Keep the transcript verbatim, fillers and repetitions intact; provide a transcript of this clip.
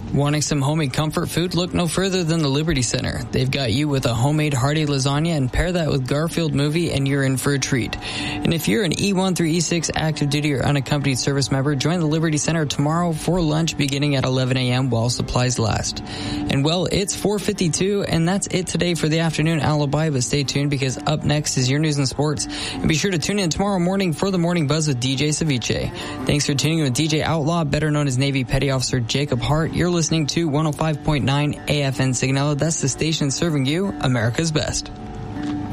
Wanting some homemade comfort food? Look no further than the Liberty Center. They've got you with a homemade hearty lasagna, and pair that with Garfield movie and you're in for a treat. And if you're an E one through E six active duty or unaccompanied service member, join the Liberty Center tomorrow for lunch beginning at eleven a.m. while supplies last. And well, it's four fifty-two, and that's it today for the Afternoon Alibi, but stay tuned because up next is your news and sports. And be sure to tune in tomorrow morning for the Morning Buzz with D J Ceviche. Thanks for tuning in with D J Outlaw, better known as Navy Petty Officer Jacob Hart. You're listening to one oh five point nine A F N Signal. That's the station serving you America's best.